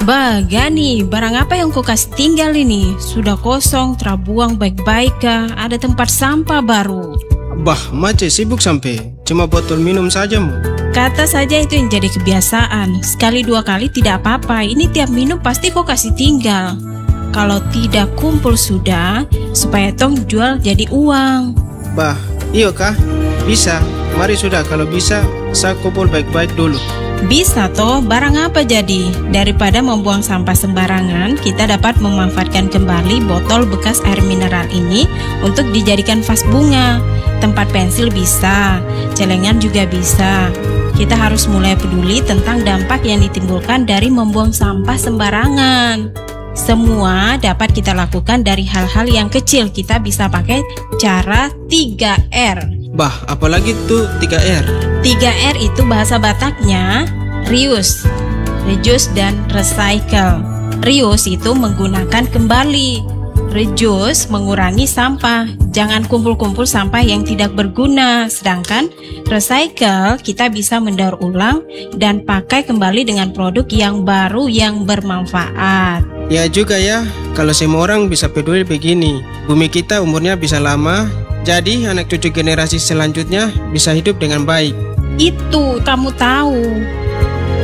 Bah, Gani, barang apa yang kau kasih tinggal ini? Sudah kosong, terbuang baik-baik kah? Ada tempat sampah baru. Bah, Mace sibuk sampai cuma botol minum saja mu. Kata saja itu yang jadi kebiasaan. Sekali dua kali tidak apa-apa. Ini tiap minum pasti kau kasih tinggal. Kalau tidak kumpul sudah, supaya tong jual jadi uang. Bah, iyo kah? Bisa. Mari sudah, kalau bisa saya kumpul baik-baik dulu. Bisa toh, barang apa jadi? Daripada membuang sampah sembarangan, kita dapat memanfaatkan kembali botol bekas air mineral ini untuk dijadikan vas bunga. Tempat pensil bisa, celengan juga bisa. Kita harus mulai peduli tentang dampak yang ditimbulkan dari membuang sampah sembarangan. Semua dapat kita lakukan dari hal-hal yang kecil. Kita bisa pakai cara 3R. Bah, apalagi tuh 3R? 3R itu bahasa Bataknya reuse, reduce, dan recycle. Reuse itu menggunakan kembali. Reduce mengurangi sampah. Jangan kumpul-kumpul sampah yang tidak berguna. Sedangkan recycle kita bisa mendaur ulang dan pakai kembali dengan produk yang baru yang bermanfaat. Ya juga ya, kalau semua orang bisa peduli begini, bumi kita umurnya bisa lama. Jadi anak cucu generasi selanjutnya bisa hidup dengan baik. Itu kamu tahu.